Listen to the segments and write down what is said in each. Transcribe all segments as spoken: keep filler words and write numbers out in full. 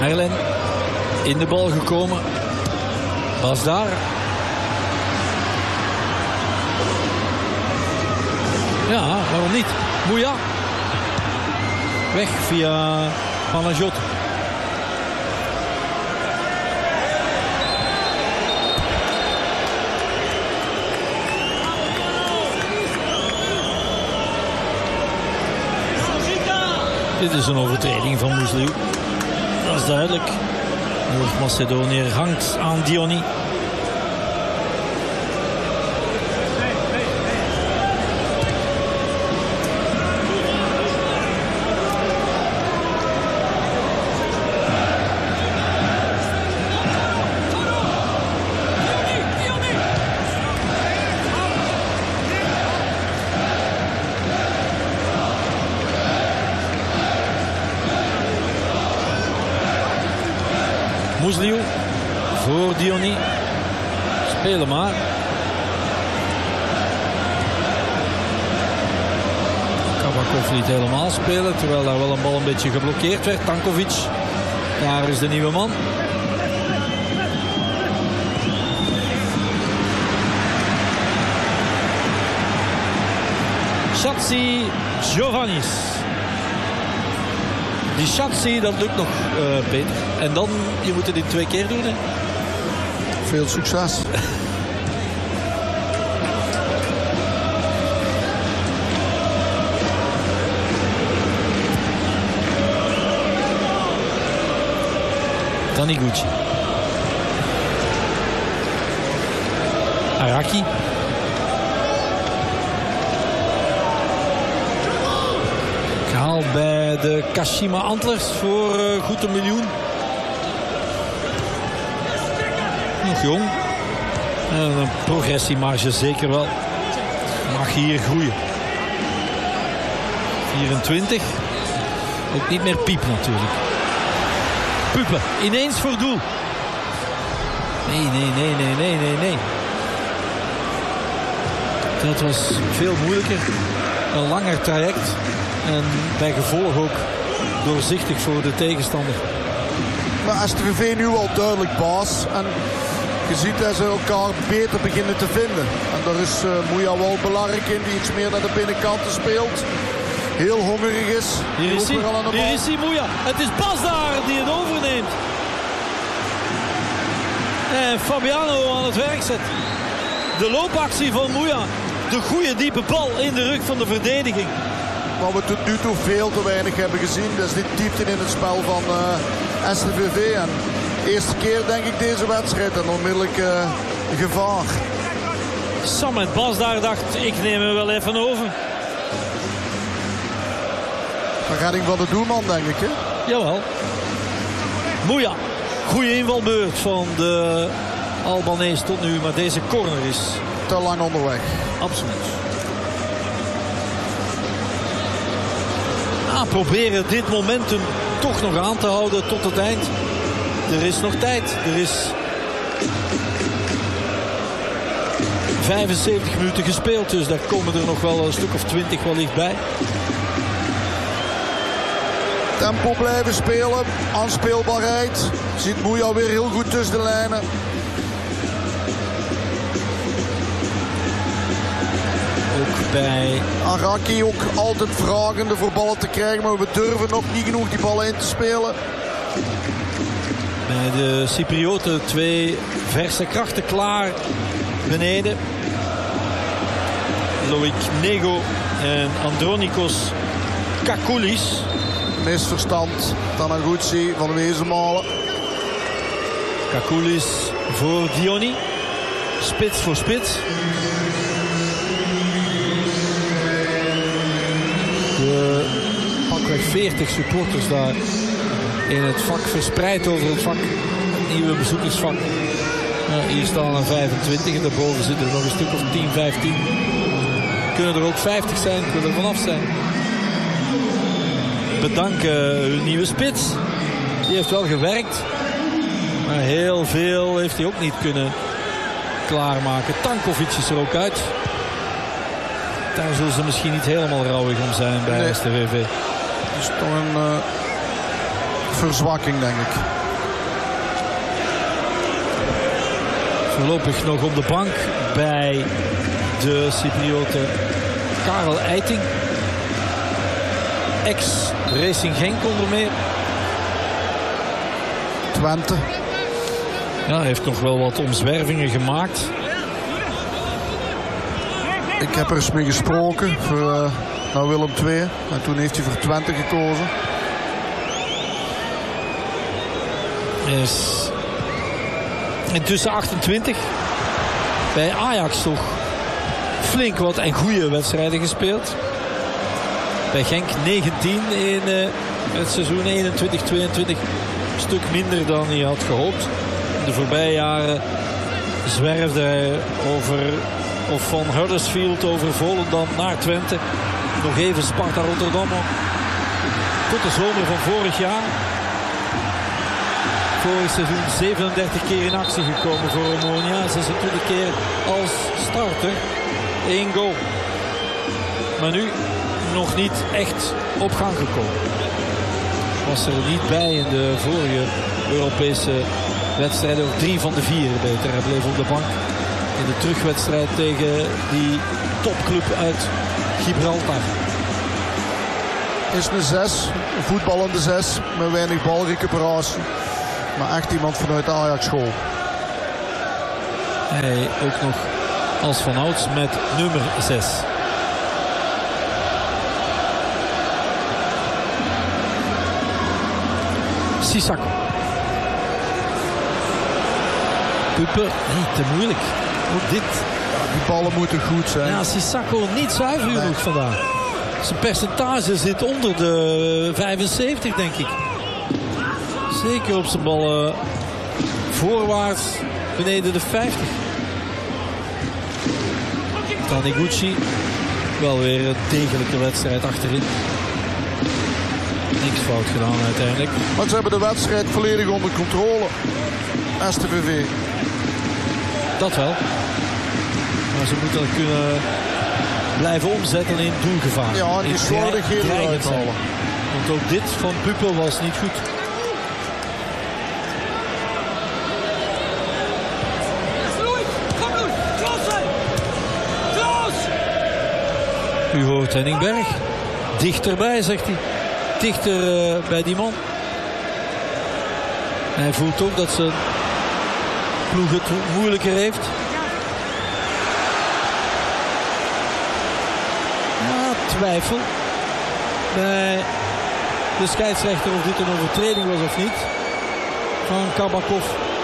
Merlin in de bal gekomen. Was daar. Ja, waarom niet? Mouya. Weg via Panajot. Dit is een overtreding van Moesliu. Dat is duidelijk. Noord-Macedonië hangt aan Diony. Moesliu voor Diony. Spelen maar. Kabakov niet helemaal spelen, terwijl daar wel een bal een beetje geblokkeerd werd. Tankovic, daar is de nieuwe man. Chatsi Giovannis. Die Chatsi, dat lukt nog, uh, Peter. En dan, je moet het in twee keer doen, hè? Veel succes. Taniguchi. Araki. Gehaald bij de Kashima Antlers voor uh, goed een miljoen. Nog jong. En een progressiemarge zeker wel. Mag hier groeien. vierentwintig. Ook niet meer piep natuurlijk. Puppen, ineens voor doel. Nee, nee, nee, nee, nee, nee, nee. Dat was veel moeilijker. Een langer traject. En bij gevolg ook doorzichtig voor de tegenstander. Maar S T V V nu al duidelijk baas. En je ziet dat ze elkaar beter beginnen te vinden. En daar is uh, Mouya wel belangrijk in. Die iets meer naar de binnenkanten speelt. Heel hongerig is. Hier is hij, hier is hij Mouya. Het is Bas daar die het overneemt. En Fabiano aan het werk zet. De loopactie van Mouya. De goede diepe bal in de rug van de verdediging. Wat we tot nu toe veel te weinig hebben gezien. Dat is die diepte in het spel van uh, S T V V. En de eerste keer denk ik deze wedstrijd. En onmiddellijk uh, gevaar. Samet Bas daar dacht, ik neem hem wel even over. Een redding van de doelman, denk ik, hè? Jawel. Mouya. Goede invalbeurt van de Albanese tot nu. Maar deze corner is te lang onderweg. Absoluut. Ah, proberen dit momentum toch nog aan te houden tot het eind. Er is nog tijd. Er is vijfenzeventig minuten gespeeld. Dus daar komen er nog wel een stuk of twintig wellicht bij. Tempo blijven spelen. Aanspeelbaarheid. Ziet Mouya weer heel goed tussen de lijnen. Ook bij Araki ook altijd vragende voor ballen te krijgen. Maar we durven nog niet genoeg die ballen in te spelen. Bij de Cyprioten twee verse krachten klaar beneden. Loic Nego en Andronikos Kakoulis. Misverstand. Taniguchi van Wezenmalen. Kakoulis voor Diony. Spits voor spits. De pakweg veertig supporters daar in het vak, verspreid over het vak. Het nieuwe bezoekersvak. Nou, hier staan er vijfentwintig en daarboven zitten er nog een stuk of tien, vijftien. Kunnen er ook vijftig zijn, kunnen er vanaf zijn. Bedanken hun nieuwe spits. Die heeft wel gewerkt. Maar heel veel heeft hij ook niet kunnen klaarmaken. Tankovic is er ook uit. Daar zullen ze misschien niet helemaal rouwig om zijn bij nee. S T V V. Dat is toch een uh, verzwakking, denk ik. Voorlopig nog op de bank bij de Cyprioten Karel Eiting. Ex-Racing Genk onder meer. Twente. Ja, hij heeft nog wel wat omzwervingen gemaakt. Ik heb er eens mee gesproken voor uh, naar Willem twee. En toen heeft hij voor Twente gekozen. Is intussen achtentwintig. Bij Ajax toch flink wat en goede wedstrijden gespeeld. Bij Genk negentien in uh, het seizoen eenentwintig tweeëntwintig. Een stuk minder dan hij had gehoopt. In de voorbije jaren zwerfde hij over, of van Huddersfield over Volendam naar Twente. Nog even Sparta Rotterdam. Tot de zomer van vorig jaar. Vorig seizoen zevenendertig keer in actie gekomen voor Omonia. zesentwintig keer als starter. één goal. Maar nu nog niet echt op gang gekomen. Was er niet bij in de vorige Europese wedstrijden. Ook drie van de vier beter. Hij bleef op de bank in de terugwedstrijd tegen die topclub uit Gibraltar. Is een zes, een voetballende zes met weinig balrecuperatie. Maar echt iemand vanuit de Ajax-school. Hij ook nog als vanouds met nummer zes. Sissako. Puppe, niet te moeilijk. Ook dit. Ja, die ballen moeten goed zijn. Ja, Sissako niet zuiver genoeg nee. vandaag. Zijn percentage zit onder de vijfenzeventig, denk ik. Zeker op zijn ballen voorwaarts beneden de vijftig. Taniguchi. Wel weer een degelijke wedstrijd achterin. Niks fout gedaan uiteindelijk. Maar ze hebben de wedstrijd volledig onder controle. S T V V. Dat wel. Maar ze moeten dat kunnen blijven omzetten in doelgevaar. Ja, die slordigheden eruit halen. Want ook dit van Puppel was niet goed. U hoort Henningberg. Dichterbij, zegt hij. Dichter uh, bij die man. En hij voelt ook dat zijn ploeg het moeilijker heeft. Ja, twijfel. Bij de scheidsrechter of dit een overtreding was of niet. Van Kabakov.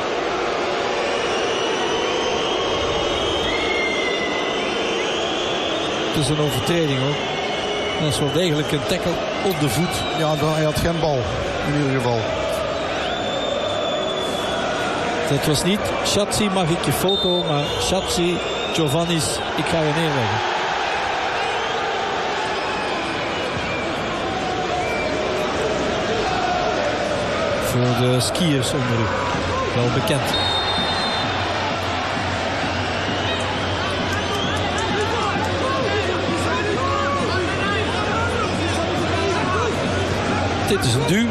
Het is een overtreding hoor. Dat is wel degelijk een tackle op de voet. Ja, hij had geen bal. In ieder geval. Dat was niet Schatzi, mag ik je foto, maar Schatzi, Giovannis, ik ga je neerleggen. Voor de skiers onder u. Wel bekend. Dit is een duw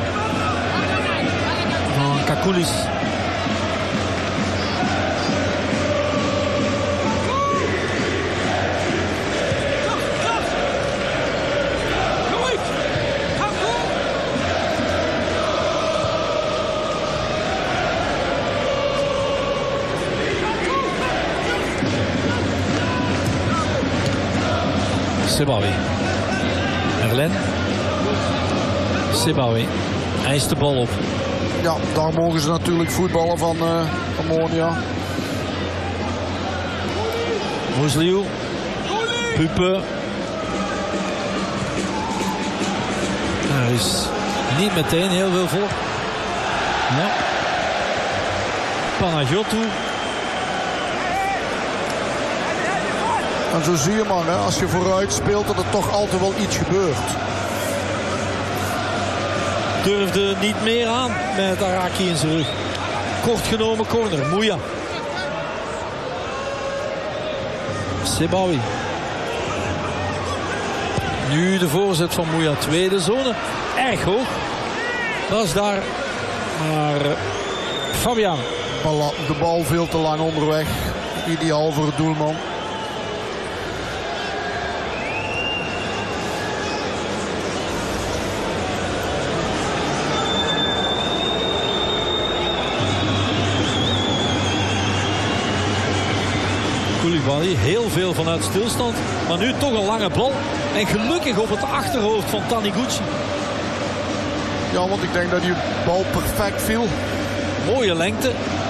van Kakoulis. Sebawi. Erlen. Sebawi. Hij eist de bal op. Ja, daar mogen ze natuurlijk voetballen van uh, Omonia. Moesliu. Puppe. Er is niet meteen heel veel volk. Ja. Panagiotou. En zo zie je maar, hè, als je vooruit speelt, dat er toch altijd wel iets gebeurt. Durfde niet meer aan met Araki in zijn rug. Kort genomen corner, Mouya. Sebawi. Nu de voorzet van Mouya. Tweede zone. Erg hoog. Dat is daar. Maar Fabian bal, de bal veel te lang onderweg. Ideaal voor het doelman. Koulibaly, heel veel vanuit stilstand. Maar nu toch een lange bal. En gelukkig op het achterhoofd van Taniguchi. Ja, want ik denk dat die bal perfect viel. Mooie lengte.